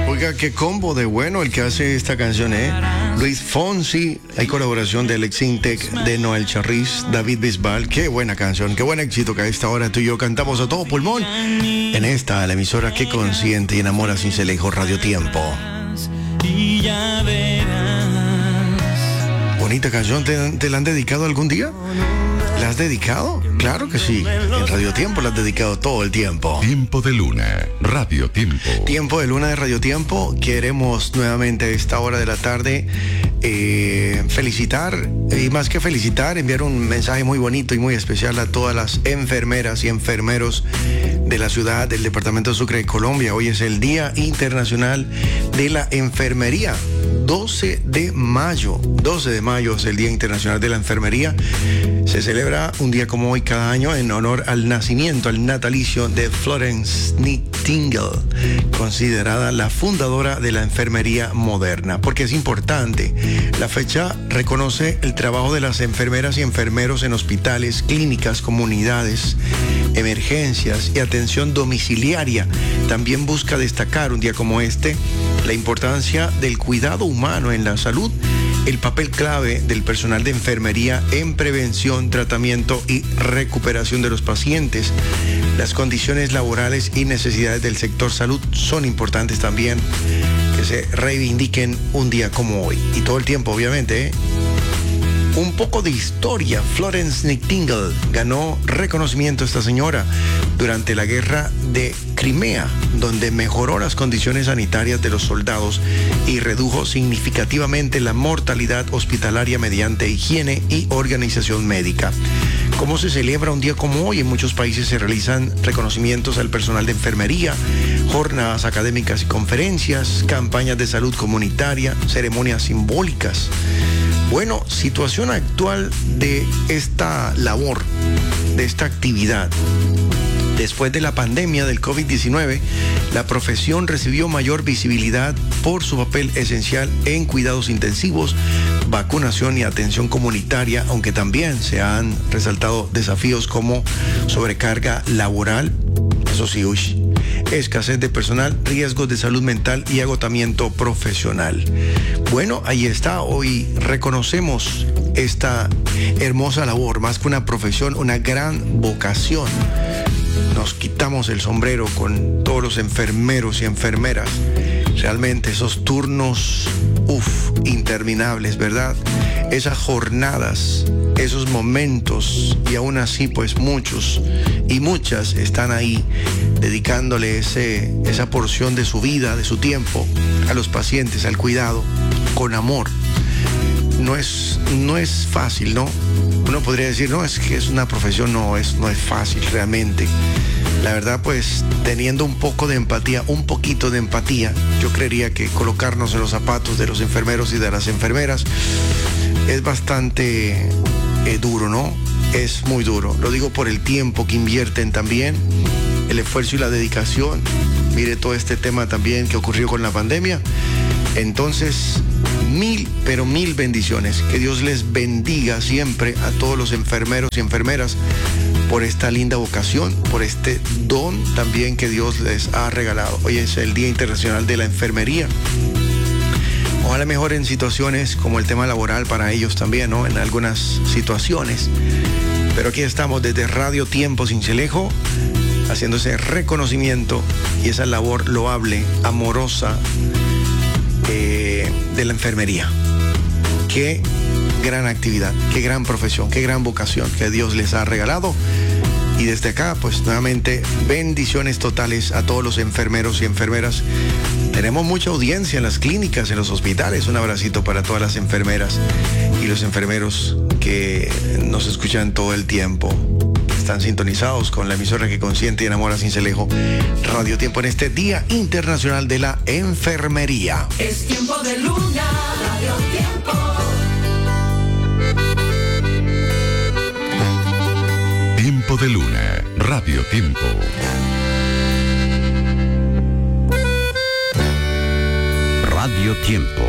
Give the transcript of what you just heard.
Oiga, qué combo de bueno el que hace esta canción, ¿eh? Luis Fonsi, hay colaboración de Alex Intec, de Noel Charris, David Bisbal. Qué buena canción, qué buen éxito que a esta hora tú y yo cantamos a todo pulmón en esta, la emisora que consiente y enamora sin celejo, Radio Tiempo. Y ya verás. Bonita canción, ¿te la han dedicado algún día? ¿La has dedicado? Claro que sí. En Radio Tiempo la has dedicado todo el tiempo. Tiempo de Luna, Radio Tiempo. Tiempo de Luna de Radio Tiempo. Queremos nuevamente a esta hora de la tarde felicitar, y más que felicitar, enviar un mensaje muy bonito y muy especial a todas las enfermeras y enfermeros de la ciudad del departamento de Sucre de Colombia. Hoy es el Día Internacional de la Enfermería. 12 de mayo es el Día Internacional de la Enfermería. Se celebra un día como hoy cada año en honor al nacimiento, al natalicio de Florence Nightingale, considerada la fundadora de la enfermería moderna. Porque es importante, la fecha reconoce el trabajo de las enfermeras y enfermeros en hospitales, clínicas, comunidades, emergencias y atención domiciliaria. También busca destacar un día como este la importancia del cuidado humano en la salud, el papel clave del personal de enfermería en prevención, tratamiento y recuperación de los pacientes. Las condiciones laborales y necesidades del sector salud son importantes también que se reivindiquen un día como hoy. Y todo el tiempo, obviamente, ¿eh? Un poco de historia. Florence Nightingale ganó reconocimiento esta señora durante la guerra de Crimea, donde mejoró las condiciones sanitarias de los soldados y redujo significativamente la mortalidad hospitalaria mediante higiene y organización médica. ¿Cómo se celebra un día como hoy? En muchos países se realizan reconocimientos al personal de enfermería, jornadas académicas y conferencias, campañas de salud comunitaria, ceremonias simbólicas. Bueno, situación actual de esta labor, de esta actividad. Después de la pandemia del COVID-19, la profesión recibió mayor visibilidad por su papel esencial en cuidados intensivos, vacunación y atención comunitaria, aunque también se han resaltado desafíos como sobrecarga laboral, eso sí, escasez de personal, riesgos de salud mental y agotamiento profesional. Bueno, ahí está, hoy reconocemos esta hermosa labor, más que una profesión, una gran vocación. Nos quitamos el sombrero con todos los enfermeros y enfermeras. Realmente esos turnos, interminables, ¿verdad? Esas jornadas, esos momentos, y aún así pues muchos y muchas están ahí dedicándole esa porción de su vida, de su tiempo a los pacientes, al cuidado, con amor. No es fácil, ¿no? Uno podría decir, no, es que es una profesión, no es fácil realmente. La verdad, pues, teniendo un poquito de empatía, yo creería que colocarnos en los zapatos de los enfermeros y de las enfermeras es bastante duro, ¿no? Es muy duro. Lo digo por el tiempo que invierten también, el esfuerzo y la dedicación. Mire todo este tema también que ocurrió con la pandemia. Entonces, mil bendiciones. Que Dios les bendiga siempre a todos los enfermeros y enfermeras por esta linda vocación, por este don también que Dios les ha regalado. Hoy es el Día Internacional de la Enfermería. Ojalá mejoren situaciones como el tema laboral para ellos también, ¿no? En algunas situaciones. Pero aquí estamos desde Radio Tiempo Cincelejo, haciendo ese reconocimiento y esa labor loable, amorosa, de la enfermería. Qué gran actividad, qué gran profesión, qué gran vocación que Dios les ha regalado. Y desde acá, pues nuevamente, bendiciones totales a todos los enfermeros y enfermeras. Tenemos mucha audiencia en las clínicas, en los hospitales. Un abracito para todas las enfermeras y los enfermeros que nos escuchan todo el tiempo. Están sintonizados con la emisora que consiente y enamora sin celejo, Radio Tiempo, en este Día Internacional de la Enfermería. Es tiempo de Luna, Radio Tiempo. Tiempo de Luna, Radio Tiempo. Radio Tiempo.